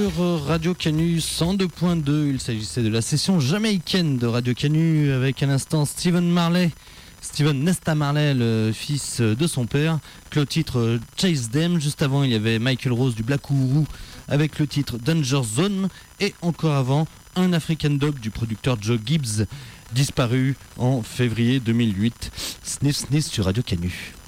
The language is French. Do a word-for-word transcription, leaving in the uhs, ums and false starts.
sur Radio Canu cent deux point deux. Il s'agissait de la session jamaïcaine de Radio Canu avec à l'instant Stephen Marley, Stephen Nesta Marley, le fils de son père, avec le titre Chase Them. Juste avant, il y avait Michael Rose du Black Uhuru avec le titre Danger Zone. Et encore avant, un African Dub du producteur Joe Gibbs, disparu en février deux mille huit. Sniff Sniff sur Radio Canu.